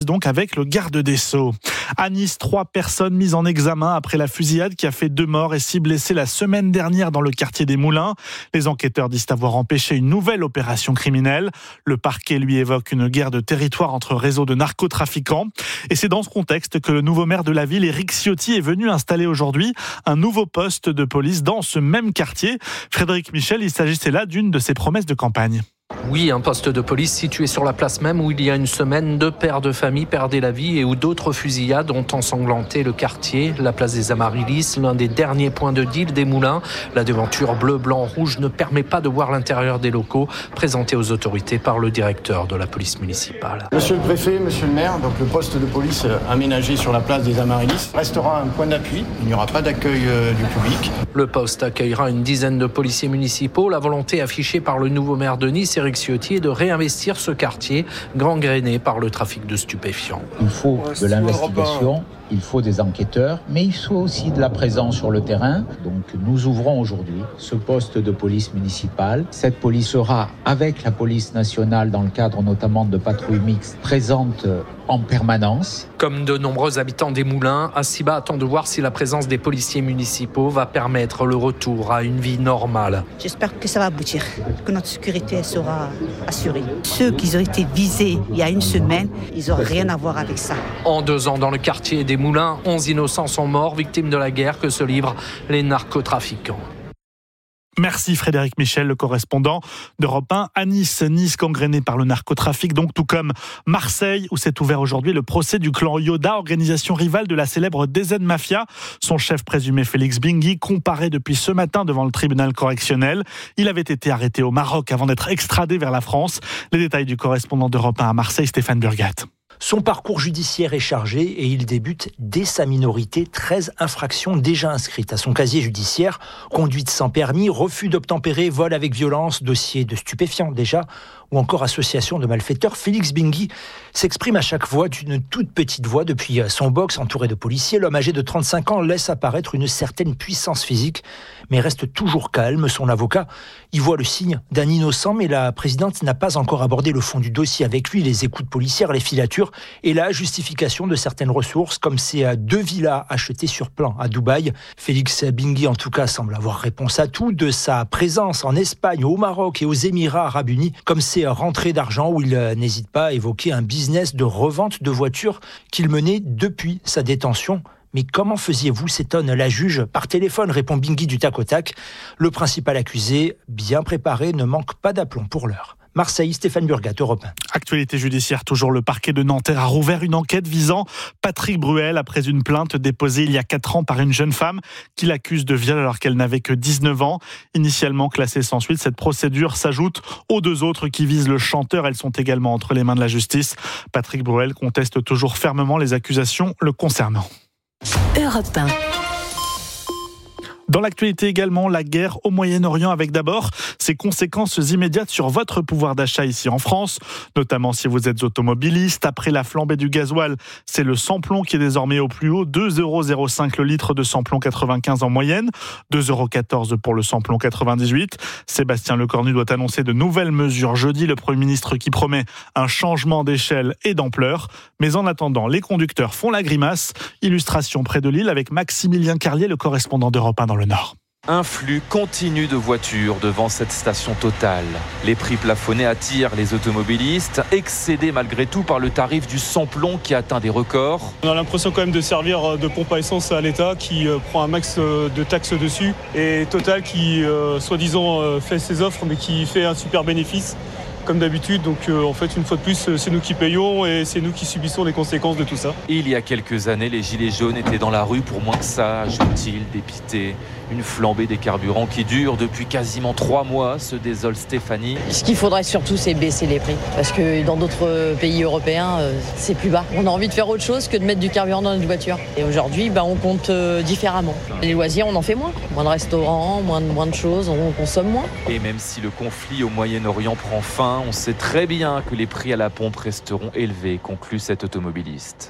Donc avec le garde des Sceaux. À Nice, 3 personnes mises en examen après la fusillade qui a fait 2 morts et 6 blessés la semaine dernière dans le quartier des Moulins. Les enquêteurs disent avoir empêché une nouvelle opération criminelle. Le parquet lui évoque une guerre de territoire entre réseaux de narcotrafiquants. Et c'est dans ce contexte que le nouveau maire de la ville, Éric Ciotti, est venu installer aujourd'hui un nouveau poste de police dans ce même quartier. Frédéric Michel, il s'agissait là d'une de ses promesses de campagne. Oui, un poste de police situé sur la place même où il y a une semaine, 2 pères de famille perdaient la vie et où d'autres fusillades ont ensanglanté le quartier. La place des Amaryllis, l'un des derniers points de deal des Moulins. La devanture bleu, blanc, rouge ne permet pas de voir l'intérieur des locaux, présentés aux autorités par le directeur de la police municipale. Monsieur le préfet, monsieur le maire, donc le poste de police aménagé sur la place des Amaryllis restera un point d'appui. Il n'y aura pas d'accueil du public. Le poste accueillera une dizaine de policiers municipaux. La volonté affichée par le nouveau maire de Nice, Éric Ciotti, est de réinvestir ce quartier gangréné par le trafic de stupéfiants. Il faut de l'investigation, il faut des enquêteurs, mais il faut aussi de la présence sur le terrain. Donc nous ouvrons aujourd'hui ce poste de police municipale. Cette police sera, avec la police nationale, dans le cadre notamment de patrouilles mixtes, présente en permanence. Comme de nombreux habitants des Moulins, Assiba attend de voir si la présence des policiers municipaux va permettre le retour à une vie normale. J'espère que ça va aboutir, que notre sécurité sera assurée. Ceux qui ont été visés il y a une semaine, ils n'ont rien à voir avec ça. En 2 ans, dans le quartier des Moulins, 11 innocents sont morts, victimes de la guerre que se livrent les narcotrafiquants. Merci Frédéric Michel, le correspondant d'Europe 1 à Nice. Nice gangrénée par le narcotrafic, donc tout comme Marseille, où s'est ouvert aujourd'hui le procès du clan Yoda, organisation rivale de la célèbre DZ Mafia. Son chef présumé Félix Bingui comparaît depuis ce matin devant le tribunal correctionnel. Il avait été arrêté au Maroc avant d'être extradé vers la France. Les détails du correspondant d'Europe 1 à Marseille, Stéphane Burgat. Son parcours judiciaire est chargé et il débute dès sa minorité, 13 infractions déjà inscrites à son casier judiciaire, conduite sans permis, refus d'obtempérer, vol avec violence, dossier de stupéfiants déjà, ou encore association de malfaiteurs. Félix Bingui s'exprime à chaque fois d'une toute petite voix depuis son box entouré de policiers. L'homme âgé de 35 ans laisse apparaître une certaine puissance physique, mais reste toujours calme. Son avocat y voit le signe d'un innocent, mais la présidente n'a pas encore abordé le fond du dossier avec lui, les écoutes policières, les filatures et la justification de certaines ressources, comme ces 2 villas achetées sur plan à Dubaï. Félix Bingui, en tout cas, semble avoir réponse à tout, de sa présence en Espagne, au Maroc et aux Émirats Arabes Unis, comme ces rentrées d'argent où il n'hésite pas à évoquer un business de revente de voitures qu'il menait depuis sa détention. Mais comment faisiez-vous, s'étonne la juge. Par téléphone, répond Bingui du tac au tac. Le principal accusé, bien préparé, ne manque pas d'aplomb pour l'heure. Marseille, Stéphane Burgat, Europe 1. Actualité judiciaire, toujours le parquet de Nanterre a rouvert une enquête visant Patrick Bruel après une plainte déposée il y a 4 ans par une jeune femme qui l'accuse de viol alors qu'elle n'avait que 19 ans. Initialement classée sans suite, cette procédure s'ajoute aux 2 autres qui visent le chanteur. Elles sont également entre les mains de la justice. Patrick Bruel conteste toujours fermement les accusations le concernant. Europe 1. Dans l'actualité également, la guerre au Moyen-Orient avec d'abord ses conséquences immédiates sur votre pouvoir d'achat ici en France, notamment si vous êtes automobiliste. Après la flambée du gasoil, c'est le samplon qui est désormais au plus haut, 2,05 € le litre de samplon 95 en moyenne, 2,14 € pour le samplon 98. Sébastien Lecornu doit annoncer de nouvelles mesures jeudi, le Premier ministre qui promet un changement d'échelle et d'ampleur. Mais en attendant, les conducteurs font la grimace. Illustration près de Lille avec Maximilien Carlier, le correspondant d'Europe 1 dans le Nord. Un flux continu de voitures devant cette station Total. Les prix plafonnés attirent les automobilistes, excédés malgré tout par le tarif du samplon qui atteint des records. On a l'impression quand même de servir de pompe à essence à l'État qui prend un max de taxes dessus et Total qui soi-disant fait ses offres mais qui fait un super bénéfice. Comme d'habitude, donc en fait une fois de plus c'est nous qui payons et c'est nous qui subissons les conséquences de tout ça. Il y a quelques années, les gilets jaunes étaient dans la rue pour moins que ça, ajoute-t-il, dépité. Une flambée des carburants qui dure depuis quasiment 3 mois, se désole Stéphanie. Ce qu'il faudrait surtout, c'est baisser les prix. Parce que dans d'autres pays européens, c'est plus bas. On a envie de faire autre chose que de mettre du carburant dans notre voiture. Et aujourd'hui, on compte différemment. Les loisirs, on en fait moins. Moins de restaurants, moins de choses, on consomme moins. Et même si le conflit au Moyen-Orient prend fin, on sait très bien que les prix à la pompe resteront élevés, conclut cet automobiliste.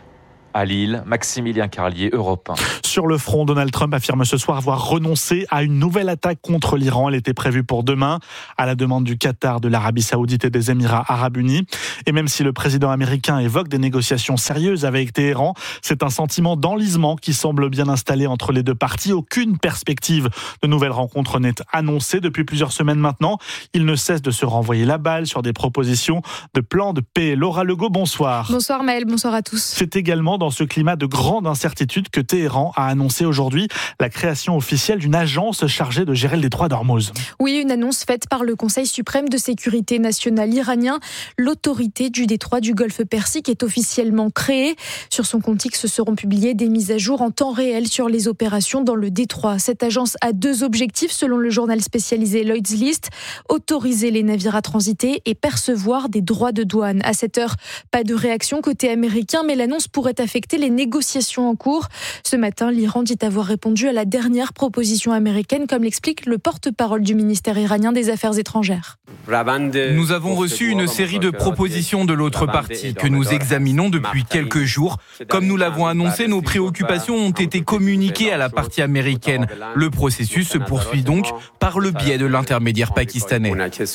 à Lille. Maximilien Carlier, Europe 1. Sur le front, Donald Trump affirme ce soir avoir renoncé à une nouvelle attaque contre l'Iran. Elle était prévue pour demain, à la demande du Qatar, de l'Arabie Saoudite et des Émirats Arabes Unis. Et même si le président américain évoque des négociations sérieuses avec Téhéran, c'est un sentiment d'enlisement qui semble bien installé entre les deux parties. Aucune perspective de nouvelles rencontres n'est annoncée depuis plusieurs semaines maintenant. Il ne cesse de se renvoyer la balle sur des propositions de plans de paix. Laura Legault, bonsoir. Bonsoir Maël, bonsoir à tous. C'est également dans ce climat de grande incertitude que Téhéran a annoncé aujourd'hui la création officielle d'une agence chargée de gérer le détroit d'Ormuz. Oui, une annonce faite par le Conseil suprême de sécurité nationale iranien. L'autorité du détroit du Golfe Persique est officiellement créée. Sur son compte X seront publiées des mises à jour en temps réel sur les opérations dans le détroit. Cette agence a 2 objectifs selon le journal spécialisé Lloyd's List: autoriser les navires à transiter et percevoir des droits de douane. À cette heure, pas de réaction côté américain, mais l'annonce pourrait affecter les négociations en cours. Ce matin, l'Iran dit avoir répondu à la dernière proposition américaine, comme l'explique le porte-parole du ministère iranien des Affaires étrangères. Nous avons reçu une série de propositions de l'autre partie que nous examinons depuis quelques jours. Comme nous l'avons annoncé, nos préoccupations ont été communiquées à la partie américaine. Le processus se poursuit donc par le biais de l'intermédiaire pakistanais.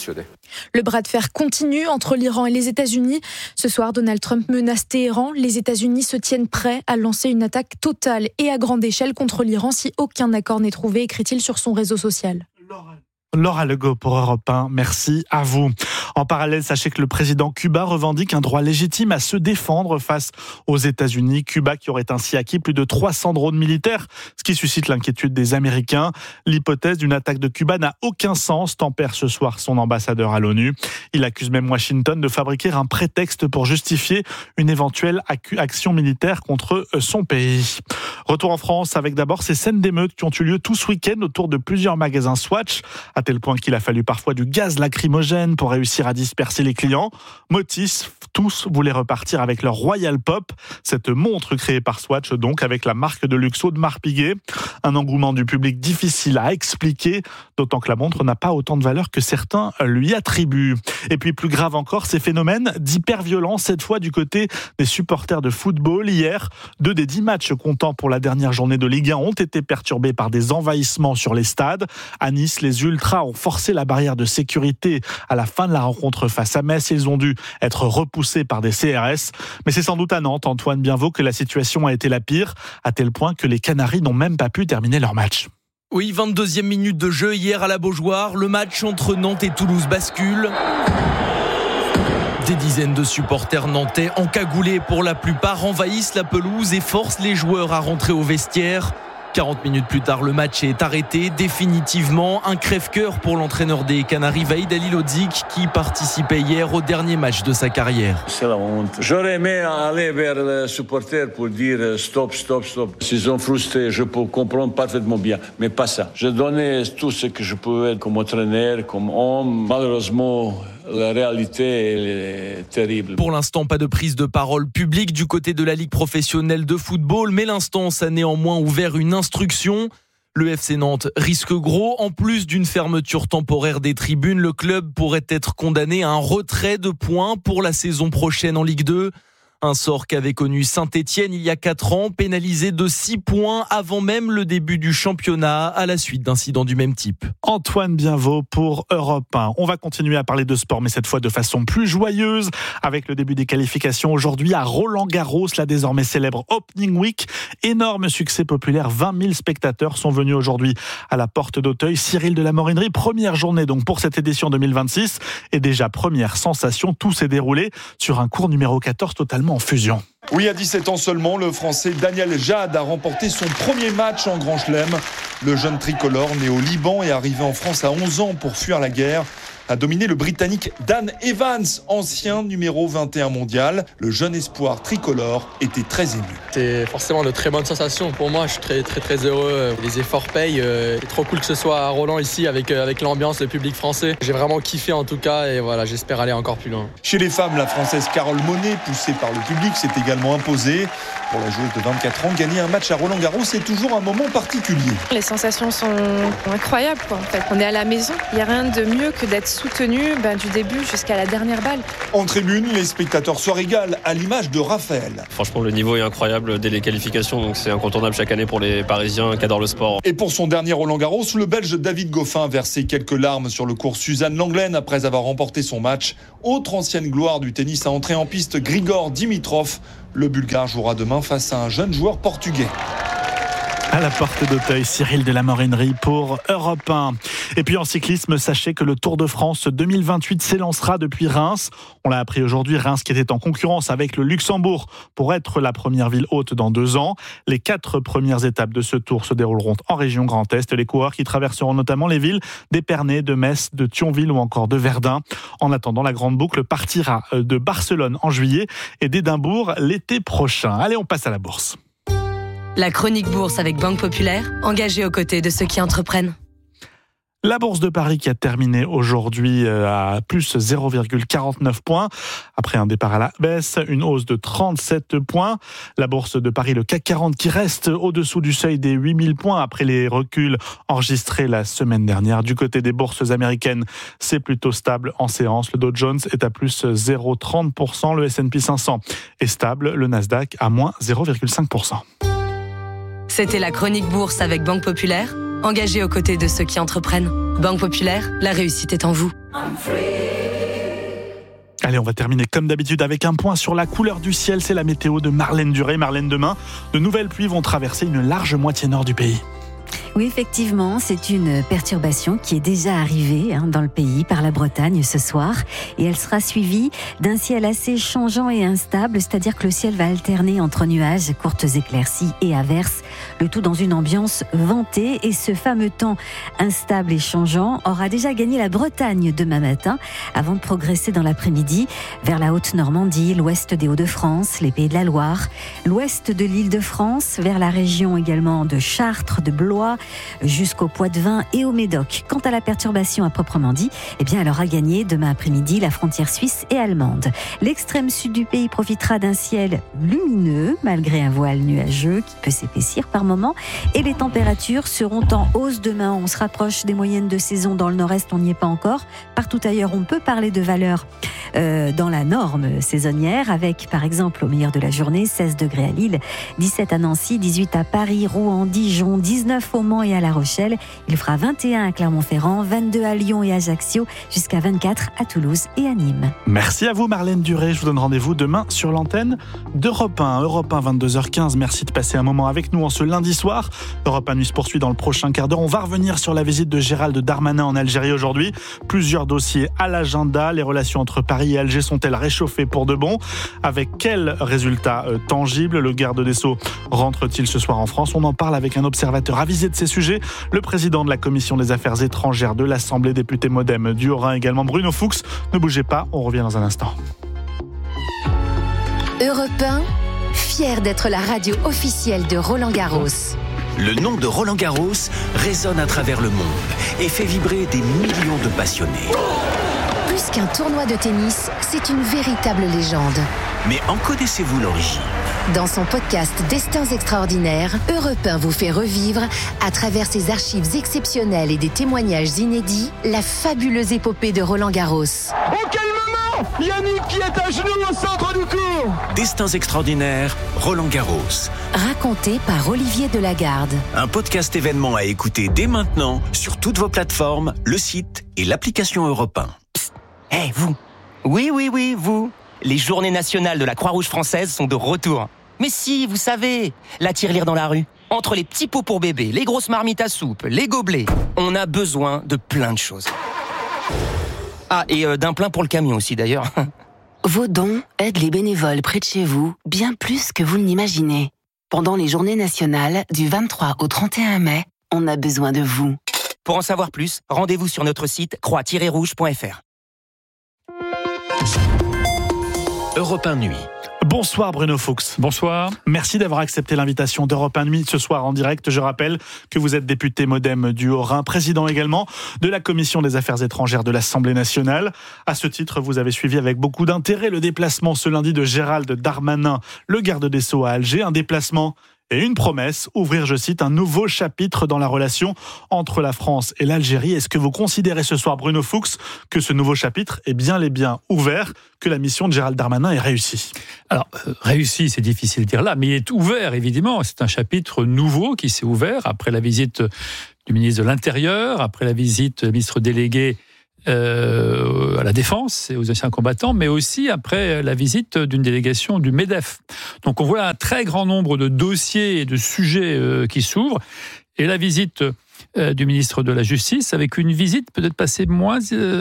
Le bras de fer continue entre l'Iran et les États-Unis. Ce soir, Donald Trump menace Téhéran. Les États-Unis se tiennent prêts à lancer une attaque totale et à grande échelle contre l'Iran si aucun accord n'est trouvé, écrit-il sur son réseau social. Laura Legault pour Europe 1, merci à vous. En parallèle, sachez que le président Cuba revendique un droit légitime à se défendre face aux États-Unis. Cuba qui aurait ainsi acquis plus de 300 drones militaires, ce qui suscite l'inquiétude des Américains. L'hypothèse d'une attaque de Cuba n'a aucun sens, tempère ce soir son ambassadeur à l'ONU. Il accuse même Washington de fabriquer un prétexte pour justifier une éventuelle action militaire contre son pays. Retour en France avec d'abord ces scènes d'émeutes qui ont eu lieu tout ce week-end autour de plusieurs magasins Swatch, à tel point qu'il a fallu parfois du gaz lacrymogène pour réussir à disperser les clients. Motif, tous voulaient repartir avec leur Royal Pop, cette montre créée par Swatch donc avec la marque de luxe Audemars Piguet. Un engouement du public difficile à expliquer, d'autant que la montre n'a pas autant de valeur que certains lui attribuent. Et puis plus grave encore, ces phénomènes d'hyperviolence, cette fois du côté des supporters de football. Hier, 2 des 10 matchs comptant pour la dernière journée de Ligue 1 ont été perturbés par des envahissements sur les stades. À Nice, les Ultras ont forcé la barrière de sécurité à la fin de la rencontre face à Metz. Ils ont dû être repoussés par des CRS. Mais c'est sans doute à Nantes, Antoine Bienvaux, que la situation a été la pire, à tel point que les Canaries n'ont même pas pu terminer leur match. Oui, 22e minute de jeu hier à la Beaujoire. Le match entre Nantes et Toulouse bascule. Des dizaines de supporters nantais, encagoulés pour la plupart, envahissent la pelouse et forcent les joueurs à rentrer au vestiaire. 40 minutes plus tard, le match est arrêté définitivement. Un crève-cœur pour l'entraîneur des Canaries, Vahid Halilhodžić, qui participait hier au dernier match de sa carrière. C'est la honte. J'aurais aimé aller vers les supporters pour dire stop. S'ils sont frustrés, je peux comprendre parfaitement bien, mais pas ça. Je donnais tout ce que je pouvais comme entraîneur, comme homme. Malheureusement, la réalité est terrible. Pour l'instant, pas de prise de parole publique du côté de la Ligue professionnelle de football, mais l'instance a néanmoins ouvert une instruction. Le FC Nantes risque gros. En plus d'une fermeture temporaire des tribunes, le club pourrait être condamné à un retrait de points pour la saison prochaine en Ligue 2. Un sort qu'avait connu Saint-Etienne il y a 4 ans, pénalisé de 6 points avant même le début du championnat à la suite d'incidents du même type. Antoine Bienvaux pour Europe 1. On va continuer à parler de sport, mais cette fois de façon plus joyeuse, avec le début des qualifications aujourd'hui à Roland-Garros, la désormais célèbre Opening Week. Énorme succès populaire, 20 000 spectateurs sont venus aujourd'hui à la porte d'Auteuil. Cyril de la Morinerie, première journée donc pour cette édition 2026, et déjà première sensation, tout s'est déroulé sur un court numéro 14 totalement en fusion. Oui, à 17 ans seulement, le Français Daniel Jade a remporté son premier match en Grand Chelem. Le jeune tricolore, né au Liban et arrivé en France à 11 ans pour fuir la guerre, a dominé le Britannique Dan Evans, ancien numéro 21 mondial. Le jeune espoir tricolore était très ému. C'est forcément de très bonnes sensations pour moi. Je suis très heureux. Les efforts payent. C'est trop cool que ce soit à Roland ici avec l'ambiance, le public français. J'ai vraiment kiffé en tout cas et voilà, j'espère aller encore plus loin. Chez les femmes, la Française Carole Monet, poussée par le public, s'est également imposée. Pour la joueuse de 24 ans, gagner un match à Roland-Garros, c'est toujours un moment particulier. Les sensations sont incroyables, En fait, on est à la maison. Il n'y a rien de mieux que d'être soutenu du début jusqu'à la dernière balle. En tribune, les spectateurs se régalent à l'image de Raphaël. Franchement, le niveau est incroyable dès les qualifications, donc c'est incontournable chaque année pour les Parisiens qui adorent le sport. Et pour son dernier Roland-Garros, le Belge David Goffin a versé quelques larmes sur le cours Suzanne Lenglen après avoir remporté son match. Autre ancienne gloire du tennis à entrer en piste, Grigor Dimitrov. Le Bulgare jouera demain face à un jeune joueur portugais. À la porte d'Auteuil, Cyril de la Morinerie pour Europe 1. Et puis en cyclisme, sachez que le Tour de France 2028 s'élancera depuis Reims. On l'a appris aujourd'hui, Reims qui était en concurrence avec le Luxembourg pour être la première ville hôte dans 2 ans. Les 4 premières étapes de ce tour se dérouleront en région Grand Est. Les coureurs qui traverseront notamment les villes d'Épernay, de Metz, de Thionville ou encore de Verdun. En attendant, la grande boucle partira de Barcelone en juillet et d'Édimbourg l'été prochain. Allez, on passe à la bourse. La chronique bourse avec Banque Populaire, engagée aux côtés de ceux qui entreprennent. La bourse de Paris qui a terminé aujourd'hui à plus 0,49 points. Après un départ à la baisse, une hausse de 37 points. La bourse de Paris, le CAC 40 qui reste au-dessous du seuil des 8000 points après les reculs enregistrés la semaine dernière. Du côté des bourses américaines, c'est plutôt stable en séance. Le Dow Jones est à plus 0,30%. Le S&P 500 est stable. Le Nasdaq à moins 0,5%. C'était la chronique bourse avec Banque Populaire, engagée aux côtés de ceux qui entreprennent. Banque Populaire, la réussite est en vous. Allez, on va terminer comme d'habitude avec un point sur la couleur du ciel. C'est la météo de Marlène Duré. Marlène, demain, de nouvelles pluies vont traverser une large moitié nord du pays. Oui, effectivement, c'est une perturbation qui est déjà arrivée dans le pays par la Bretagne ce soir et elle sera suivie d'un ciel assez changeant et instable, c'est-à-dire que le ciel va alterner entre nuages, courtes éclaircies et averses, le tout dans une ambiance ventée et ce fameux temps instable et changeant aura déjà gagné la Bretagne demain matin avant de progresser dans l'après-midi vers la Haute-Normandie, l'ouest des Hauts-de-France, les Pays de la Loire, l'ouest de l'Île-de-France, vers la région également de Chartres, de Blois, jusqu'au Poitevin et au Médoc. Quant à la perturbation à proprement dit, elle aura gagné demain après-midi la frontière suisse et allemande. L'extrême sud du pays profitera d'un ciel lumineux, malgré un voile nuageux qui peut s'épaissir par moments. Et les températures seront en hausse demain. On se rapproche des moyennes de saison dans le nord-est, on n'y est pas encore. Partout ailleurs, on peut parler de valeurs dans la norme saisonnière, avec par exemple au meilleur de la journée, 16 degrés à Lille, 17 à Nancy, 18 à Paris, Rouen, Dijon, 19 au Mans et à La Rochelle. Il fera 21 à Clermont-Ferrand, 22 à Lyon et Ajaccio, jusqu'à 24 à Toulouse et à Nîmes. Merci à vous Marlène Duré. Je vous donne rendez-vous demain sur l'antenne d'Europe 1. Europe 1, 22h15. Merci de passer un moment avec nous en ce lundi soir. Europe 1 Nuit se poursuit dans le prochain quart d'heure. On va revenir sur la visite de Gérald Darmanin en Algérie aujourd'hui. Plusieurs dossiers à l'agenda. Les relations entre Paris et Alger sont-elles réchauffées pour de bon? Avec quels résultats tangibles? Le garde des Sceaux rentre-t-il ce soir en France? On en parle avec un observateur avisé de ces sujets, le président de la Commission des Affaires étrangères de l'Assemblée, député Modem du Haut-Rhin, également Bruno Fuchs. Ne bougez pas, on revient dans un instant. Europe 1, fier d'être la radio officielle de Roland-Garros. Le nom de Roland-Garros résonne à travers le monde et fait vibrer des millions de passionnés. Plus qu'un tournoi de tennis, c'est une véritable légende. Mais en connaissez-vous l'origine? Dans son podcast Destins extraordinaires, Europe 1 vous fait revivre, à travers ses archives exceptionnelles et des témoignages inédits, la fabuleuse épopée de Roland-Garros. Oh quel moment! Yannick qui est à genoux au centre du court! Destins extraordinaires, Roland-Garros. Raconté par Olivier Delagarde. Un podcast événement à écouter dès maintenant sur toutes vos plateformes, le site et l'application Europe 1. Hé, vous! Oui, vous! Les journées nationales de la Croix-Rouge française sont de retour. Mais si, vous savez, la tirelire dans la rue. Entre les petits pots pour bébé, les grosses marmites à soupe, les gobelets, on a besoin de plein de choses. Ah, et d'un plein pour le camion aussi d'ailleurs. Vos dons aident les bénévoles près de chez vous bien plus que vous ne l'imaginez. Pendant les journées nationales du 23 au 31 mai, on a besoin de vous. Pour en savoir plus, rendez-vous sur notre site croix-rouge.fr. Europe 1 Nuit. Bonsoir Bruno Fuchs. Bonsoir. Merci d'avoir accepté l'invitation d'Europe 1 Nuit ce soir en direct. Je rappelle que vous êtes député MoDem du Haut-Rhin, président également de la Commission des Affaires étrangères de l'Assemblée nationale. À ce titre, vous avez suivi avec beaucoup d'intérêt le déplacement ce lundi de Gérald Darmanin, le garde des Sceaux à Alger. Un déplacement et une promesse, ouvrir, je cite, un nouveau chapitre dans la relation entre la France et l'Algérie. Est-ce que vous considérez ce soir, Bruno Fuchs, que ce nouveau chapitre est bien et bien ouvert, que la mission de Gérald Darmanin est réussie ? Alors, réussi, c'est difficile de dire là, mais il est ouvert, évidemment. C'est un chapitre nouveau qui s'est ouvert après la visite du ministre de l'Intérieur, après la visite du ministre délégué à la Défense et aux anciens combattants, mais aussi après la visite d'une délégation du MEDEF. Donc on voit un très grand nombre de dossiers et de sujets qui s'ouvrent. Et la visite du ministre de la Justice, avec une visite peut-être passée moins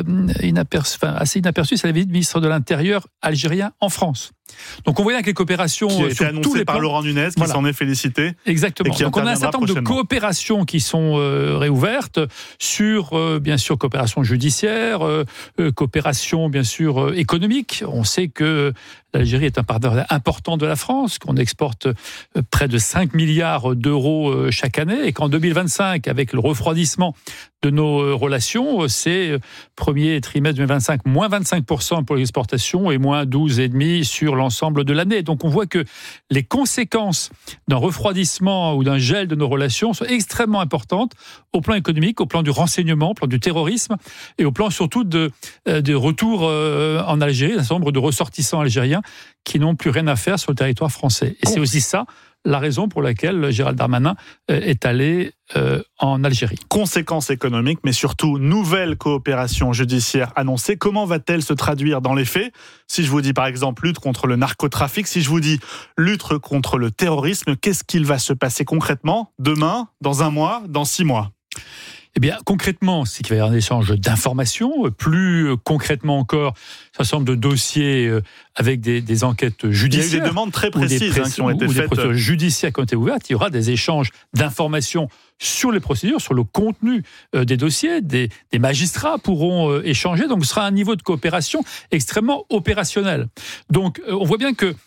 assez inaperçue, c'est la visite du ministre de l'Intérieur algérien en France. Donc on voit bien que les coopérations qui a été annoncée par Laurent Nunez, qui s'en est félicité. Exactement. Donc on a un certain nombre de coopérations qui sont réouvertes sur, bien sûr, coopération judiciaire, coopération, bien sûr, économique. On sait que l'Algérie est un partenaire important de la France, qu'on exporte près de 5 milliards d'euros chaque année, et qu'en 2025, avec le refroidissement de nos relations, c'est premier trimestre 2025, moins 25% pour l'exportation et moins 12,5% sur l'ensemble de l'année. Donc on voit que les conséquences d'un refroidissement ou d'un gel de nos relations sont extrêmement importantes au plan économique, au plan du renseignement, au plan du terrorisme et au plan surtout de retour en Algérie, un certain nombre de ressortissants algériens qui n'ont plus rien à faire sur le territoire français. Et c'est aussi ça la raison pour laquelle Gérald Darmanin est allé en Algérie. Conséquences économiques, mais surtout nouvelle coopération judiciaire annoncée. Comment va-t-elle se traduire dans les faits ? Si je vous dis par exemple lutte contre le narcotrafic, si je vous dis lutte contre le terrorisme, qu'est-ce qu'il va se passer concrètement demain, dans un mois, dans 6 mois ? Eh bien, concrètement, c'est qu'il va y avoir un échange d'informations. Plus concrètement encore, un certain nombre de dossiers avec des enquêtes judiciaires. Il y a eu des demandes très précises qui ont été faites. Des procédures judiciaires qui ont été ouvertes. Il y aura des échanges d'informations sur les procédures, sur le contenu des dossiers. Des magistrats pourront échanger. Donc, ce sera un niveau de coopération extrêmement opérationnel. Donc, on voit bien que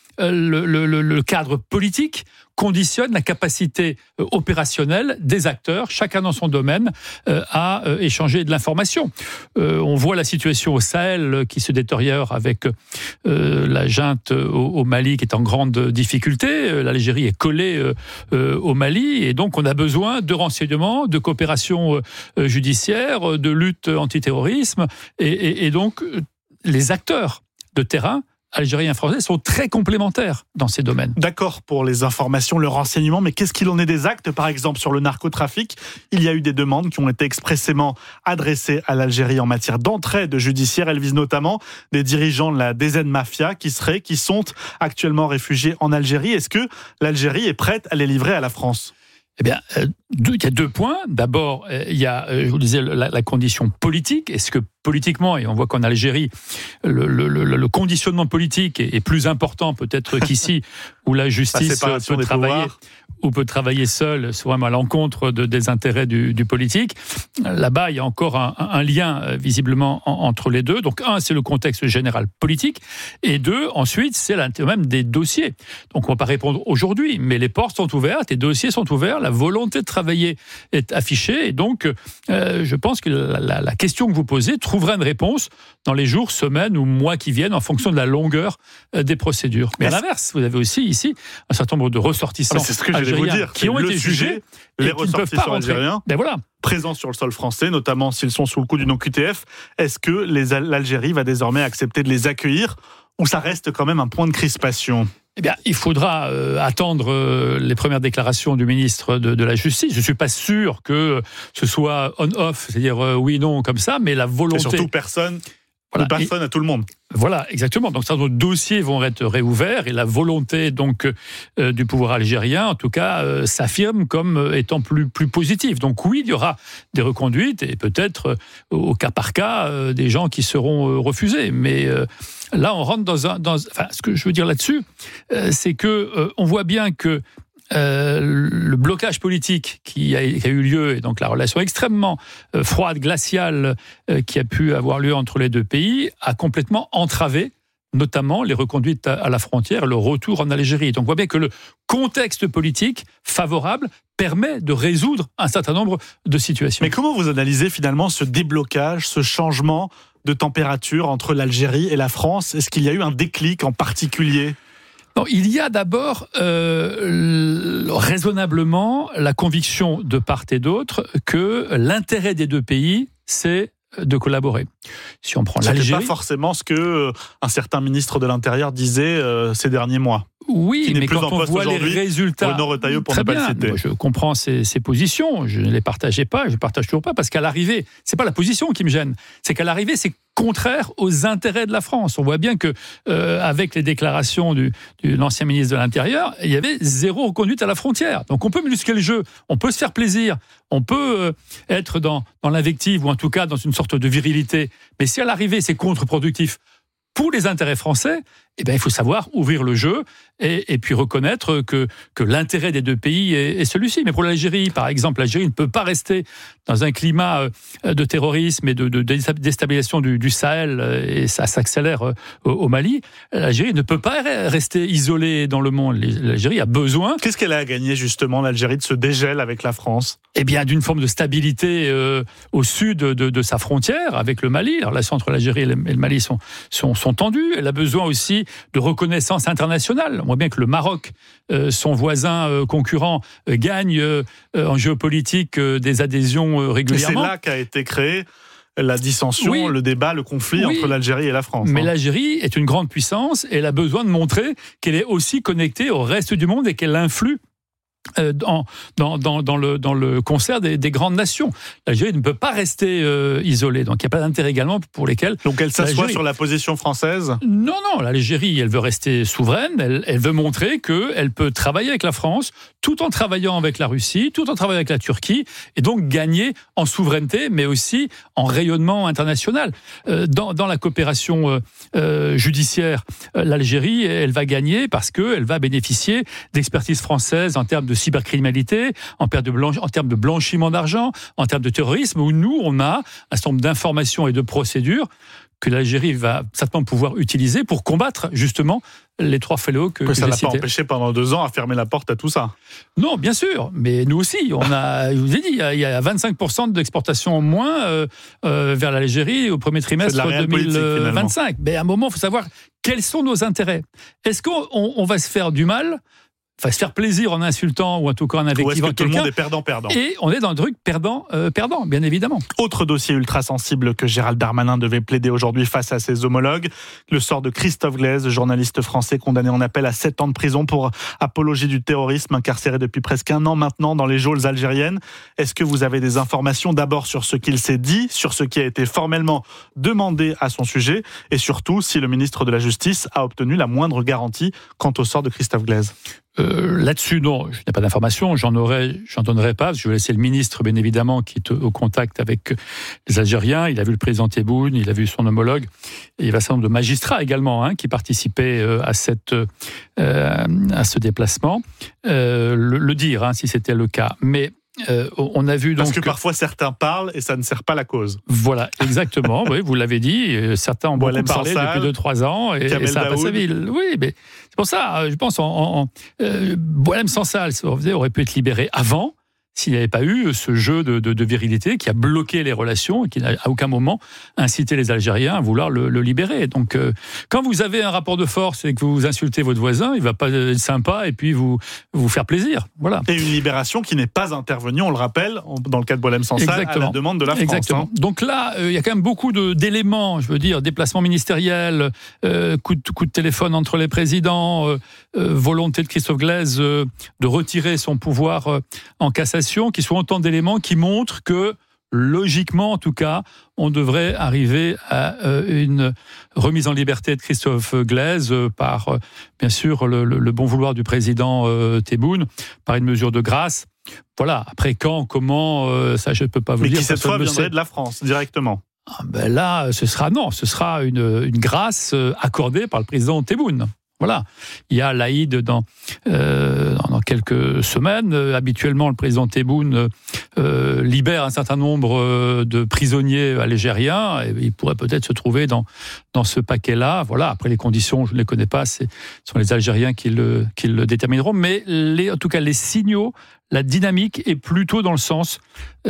le cadre politique conditionne la capacité opérationnelle des acteurs, chacun dans son domaine, à échanger de l'information. On voit la situation au Sahel qui se détériore avec la junte au Mali qui est en grande difficulté. L'Algérie est collée au Mali et donc on a besoin de renseignements, de coopération judiciaire, de lutte antiterrorisme et donc les acteurs de terrain algériens et français sont très complémentaires dans ces domaines. D'accord pour les informations, le renseignement, mais qu'est-ce qu'il en est des actes ? Par exemple, sur le narcotrafic, il y a eu des demandes qui ont été expressément adressées à l'Algérie en matière d'entraide judiciaire. Elles visent notamment des dirigeants de la DZ Mafia qui sont actuellement réfugiés en Algérie. Est-ce que l'Algérie est prête à les livrer à la France ? Eh bien, il y a 2 points. D'abord, il y a, je vous disais, la condition politique. Est-ce que politiquement, et on voit qu'en Algérie, le conditionnement politique est plus important peut-être qu'ici, où la justice peut travailler seule, soit même à l'encontre des intérêts du politique. Là-bas, il y a encore un lien visiblement entre les deux. Donc, 1, c'est le contexte général politique, et 2, ensuite, c'est même des dossiers. Donc, on ne va pas répondre aujourd'hui, mais les portes sont ouvertes, les dossiers sont ouverts, la volonté de travailler est affichée, et donc, je pense que la question que vous posez trouvera une réponse dans les jours, semaines ou mois qui viennent, en fonction de la longueur des procédures. Mais à l'inverse, vous avez aussi ici un certain nombre de ressortissants qui ont été jugés les ressortissants algériens présents sur le sol français, notamment s'ils sont sous le coup d'une OQTF. Est-ce que l'Algérie va désormais accepter de les accueillir ou ça reste quand même un point de crispation ? Eh bien, il faudra attendre les premières déclarations du ministre de la Justice. Je ne suis pas sûr que ce soit on-off, c'est-à-dire oui, non, comme ça, mais la volonté... Et surtout personne à tout le monde. Voilà, exactement. Donc, certains dossiers vont être réouverts et la volonté donc du pouvoir algérien, en tout cas, s'affirme comme étant plus positive. Donc oui, il y aura des reconduites et peut-être au cas par cas des gens qui seront refusés. Mais là, on rentre ce que je veux dire là-dessus, c'est que on voit bien que le blocage politique qui a eu lieu, et donc la relation extrêmement froide, glaciale, qui a pu avoir lieu entre les deux pays, a complètement entravé notamment les reconduites à la frontière, le retour en Algérie. Donc on voit bien que le contexte politique favorable permet de résoudre un certain nombre de situations. Mais comment vous analysez finalement ce déblocage, ce changement de température entre l'Algérie et la France ? Est-ce qu'il y a eu un déclic en particulier ? Non, il y a d'abord raisonnablement la conviction de part et d'autre que l'intérêt des deux pays, c'est de collaborer. Si on prend l'Algérie, c'est pas forcément ce que un certain ministre de l'Intérieur disait ces derniers mois. Oui, mais quand on voit les résultats, Bruno Retailleau, pour très ne pas bien, le citer. moi, je comprends ses positions, je ne les partageais pas, je ne les partage toujours pas, parce qu'à l'arrivée, c'est pas la position qui me gêne, c'est qu'à l'arrivée, c'est contraire aux intérêts de la France. On voit bien que avec les déclarations de l'ancien ministre de l'Intérieur, il y avait zéro reconduite à la frontière. Donc on peut muscler le jeu, on peut se faire plaisir, on peut être dans l'invective ou en tout cas dans une sorte de virilité. Mais si à l'arrivée c'est contre-productif pour les intérêts français, eh bien, il faut savoir ouvrir le jeu et puis reconnaître que l'intérêt des deux pays est celui-ci. Mais pour l'Algérie, par exemple, l'Algérie ne peut pas rester dans un climat de terrorisme et de déstabilisation du Sahel, et ça s'accélère au Mali. L'Algérie ne peut pas rester isolée dans le monde. L'Algérie a besoin... Qu'est-ce qu'elle a à gagner, justement, l'Algérie, de ce dégel avec la France ? Eh bien, d'une forme de stabilité au sud de sa frontière avec le Mali. Les relations entre l'Algérie et le Mali sont tendues. Elle a besoin aussi de reconnaissance internationale. On voit bien que le Maroc, son voisin concurrent, gagne en géopolitique des adhésions régulièrement. Et c'est là qu'a été créée la dissension, le débat, le conflit entre l'Algérie et la France. Mais l'Algérie est une grande puissance et elle a besoin de montrer qu'elle est aussi connectée au reste du monde et qu'elle influe dans le concert des grandes nations. L'Algérie ne peut pas rester isolée, donc il n'y a pas d'intérêt également pour lesquels... Donc elle s'assoit sur la position française ? Non, l'Algérie, elle veut rester souveraine, elle veut montrer qu'elle peut travailler avec la France, tout en travaillant avec la Russie, tout en travaillant avec la Turquie, et donc gagner en souveraineté, mais aussi en rayonnement international. Dans la coopération judiciaire, l'Algérie, elle va gagner parce qu'elle va bénéficier d'expertise française en termes de cybercriminalité, en termes de blanchiment d'argent, en termes de terrorisme, où nous, on a un certain nombre d'informations et de procédures que l'Algérie va certainement pouvoir utiliser pour combattre justement les trois fléaux que ça j'ai l'a cités. pas empêché pendant 2 ans à fermer la porte à tout ça. Non, bien sûr, mais nous aussi, je vous ai dit, il y a 25% d'exportation en moins vers l'Algérie au premier trimestre 2025. Mais à un moment, il faut savoir quels sont nos intérêts. Est-ce qu'on va se faire du mal ? Enfin, se faire plaisir en insultant ou en tout cas en invectivant quelqu'un. Tout le monde est perdant-perdant. Et on est dans un truc perdant, bien évidemment. Autre dossier ultra sensible que Gérald Darmanin devait plaider aujourd'hui face à ses homologues, le sort de Christophe Glaise, journaliste français condamné en appel à 7 ans de prison pour apologie du terrorisme, incarcéré depuis presque 1 an maintenant dans les geôles algériennes. Est-ce que vous avez des informations d'abord sur ce qu'il s'est dit, sur ce qui a été formellement demandé à son sujet, et surtout si le ministre de la Justice a obtenu la moindre garantie quant au sort de Christophe Glaise ? Là-dessus, non, je n'ai pas d'informations, j'en donnerai pas, parce que je vais laisser le ministre, bien évidemment, qui est au contact avec les Algériens. Il a vu le président Tebboune, il a vu son homologue, et il y avait un certain nombre de magistrats également qui participaient à ce déplacement. Le dire, si c'était le cas. Mais on a vu donc... Parce que parfois certains parlent et ça ne sert pas la cause. Voilà, exactement, oui, vous l'avez dit, certains ont beaucoup parlé depuis 2-3 ans et ça a passé vite. Oui, mais c'est pour ça, je pense, Boualem Sansal aurait pu être libéré avant, s'il n'y avait pas eu ce jeu de virilité qui a bloqué les relations et qui n'a à aucun moment incité les Algériens à vouloir le libérer. Donc, quand vous avez un rapport de force et que vous insultez votre voisin, il ne va pas être sympa et puis vous faire plaisir. Voilà. Et une libération qui n'est pas intervenue, on le rappelle, dans le cas de Boualem Sansal, à la demande de la France. Exactement. Donc là, il y a quand même beaucoup d'éléments, je veux dire, déplacement ministériel, coup de téléphone entre les présidents, volonté de Christophe Glaise de retirer son pouvoir en cassation, qui sont autant d'éléments qui montrent que, logiquement en tout cas, on devrait arriver à une remise en liberté de Christophe Glaise par, bien sûr, le bon vouloir du président Tebboune, par une mesure de grâce. Voilà, après quand, comment, ça je ne peux pas vous dire. Mais qui cette fois viendrait de la France, directement. Là, ce sera une grâce accordée par le président Tebboune. Voilà, il y a l'Aïd dans quelques semaines. Habituellement, le président Tebboune libère un certain nombre de prisonniers algériens, et il pourrait peut-être se trouver dans ce paquet-là. Voilà. Après, les conditions, je ne les connais pas, ce sont les Algériens qui le détermineront. Mais en tout cas, les signaux, la dynamique est plutôt dans le sens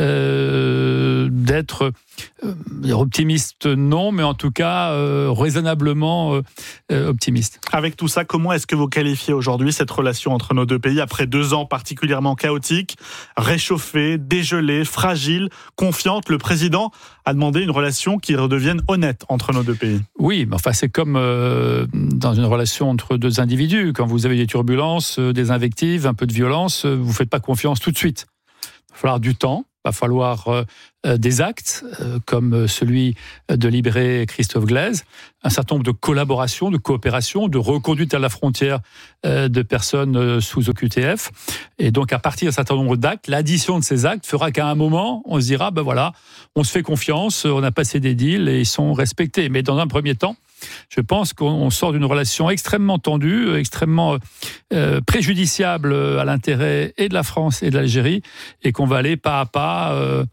d'être optimiste, non, mais en tout cas raisonnablement optimiste. Avec tout ça, comment est-ce que vous qualifiez aujourd'hui cette relation entre nos deux pays après 2 ans particulièrement chaotiques, réchauffée, dégelée, fragile, confiante? Le président a demandé une relation qui redevienne honnête entre nos deux pays. Oui, mais enfin c'est comme dans une relation entre 2 individus. Quand vous avez des turbulences, des invectives, un peu de violence, vous ne faites pas confiance tout de suite. Il va falloir du temps. Il va falloir des actes, comme celui de libérer Christophe Glaise, un certain nombre de collaborations, de coopérations, de reconduite à la frontière de personnes sous OQTF. Et donc, à partir d'un certain nombre d'actes, l'addition de ces actes fera qu'à un moment, on se dira, voilà, on se fait confiance, on a passé des deals et ils sont respectés. Mais dans un premier temps, je pense qu'on sort d'une relation extrêmement tendue, extrêmement préjudiciable à l'intérêt et de la France et de l'Algérie, et qu'on va aller pas à pas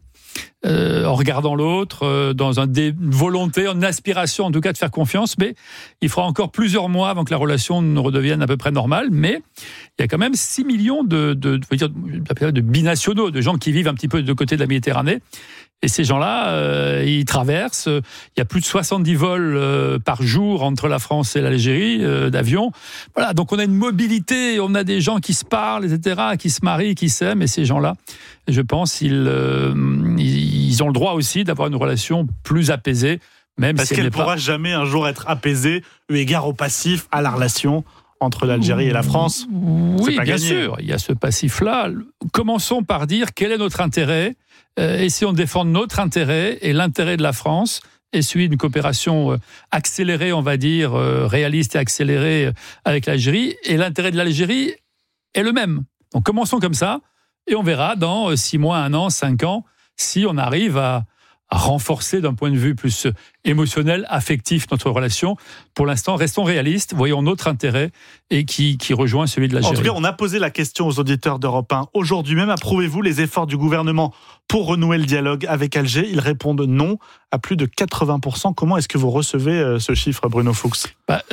en regardant l'autre, dans une volonté, une aspiration en tout cas de faire confiance, mais il faudra encore plusieurs mois avant que la relation ne redevienne à peu près normale. Mais il y a quand même 6 millions de binationaux, de gens qui vivent un petit peu de côté de la Méditerranée. Et ces gens-là, ils traversent. Il y a plus de 70 vols par jour entre la France et l'Algérie, d'avions. Voilà, donc on a une mobilité, on a des gens qui se parlent, etc., qui se marient, qui s'aiment. Et ces gens-là, je pense, ils ont le droit aussi d'avoir une relation plus apaisée, même parce si qu'elle ne pourra jamais un jour être apaisée, eu égard au passif, à la relation entre l'Algérie et la France. Oui, bien sûr, il y a ce passif-là. Commençons par dire quel est notre intérêt. Essayons de défendre notre intérêt et l'intérêt de la France et celui d'une coopération accélérée, on va dire, réaliste et accélérée avec l'Algérie. Et l'intérêt de l'Algérie est le même. Donc commençons comme ça et on verra dans 6 mois, 1 an, 5 ans, si on arrive à renforcer d'un point de vue plus émotionnel, affectif notre relation. Pour l'instant, restons réalistes, voyons notre intérêt et qui rejoint celui de l'Algérie. En tout cas, on a posé la question aux auditeurs d'Europe 1. Aujourd'hui même, approuvez-vous les efforts du gouvernement pour renouer le dialogue avec Alger? Ils répondent non à plus de 80%. Comment est-ce que vous recevez ce chiffre, Bruno Fuchs?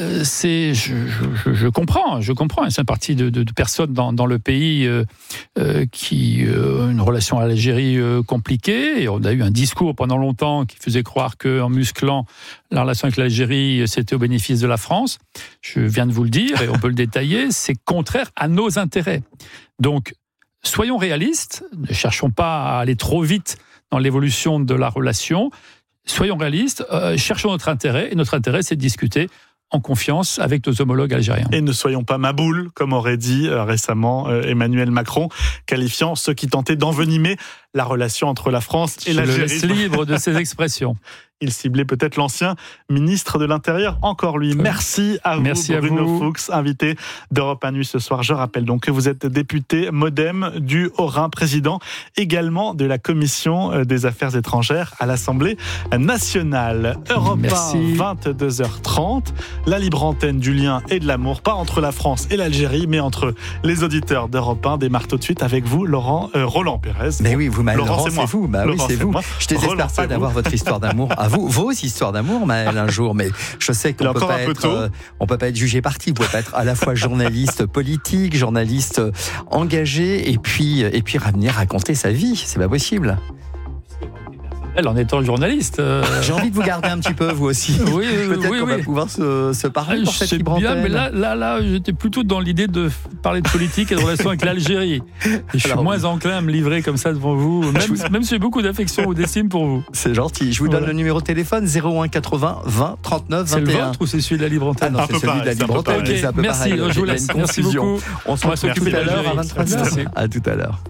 Je comprends. C'est une partie de personnes dans le pays qui ont une relation à l'Algérie compliquée. Et on a eu un discours pendant longtemps qui faisait croire qu'en musclant la relation avec l'Algérie, c'était au bénéfice de la France. Je viens de vous le dire et on peut le détailler, c'est contraire à nos intérêts. Donc, soyons réalistes, ne cherchons pas à aller trop vite dans l'évolution de la relation. Soyons réalistes, cherchons notre intérêt, et notre intérêt, c'est de discuter en confiance avec nos homologues algériens. Et ne soyons pas maboules, comme aurait dit récemment Emmanuel Macron, qualifiant ceux qui tentaient d'envenimer la relation entre la France et l'Algérie. Je le laisse libre de ces expressions. Il ciblait peut-être l'ancien ministre de l'Intérieur, encore lui. Merci à vous, Bruno Fuchs, invité d'Europe 1 Nuit ce soir. Je rappelle donc que vous êtes député MoDem du Haut-Rhin, président également de la Commission des Affaires étrangères à l'Assemblée nationale. Europe 1, 22h30. La libre antenne du lien et de l'amour, pas entre la France et l'Algérie, mais entre les auditeurs d'Europe 1. Démarre tout de suite avec vous, Roland Pérez. Mais oui, vous, Maël, Laurent, c'est vous. Bah oui, c'est vous. Je ne désespère pas d'avoir votre histoire d'amour à vous, vos histoires d'amour, Maël, un jour. Mais je sais qu'on ne peut pas être jugé parti. Vous ne pouvez pas être à la fois journaliste politique, journaliste engagé, et puis revenir raconter sa vie. C'est pas possible. En étant journaliste. J'ai envie de vous garder un petit peu, vous aussi. Oui, peut-être qu'on va pouvoir se parler pour cette libre antenne. Mais là, j'étais plutôt dans l'idée de parler de politique et de relations avec l'Algérie. Et je suis moins enclin à me livrer comme ça devant vous, même si j'ai beaucoup d'affection ou d'estime pour vous. C'est gentil. Je vous donne le numéro de téléphone 01 80 20 39 21. C'est le vôtre ou c'est celui de la libre antenne? Non, c'est celui de la libre antenne. Okay, merci, je vous laisse. Merci beaucoup. On se retrouve tout à l'heure à 23h. À tout à l'heure.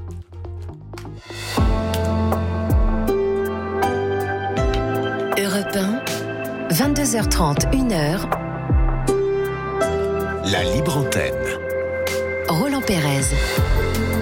Europe 1, 22h30, 1h. La libre antenne. Roland Pérez.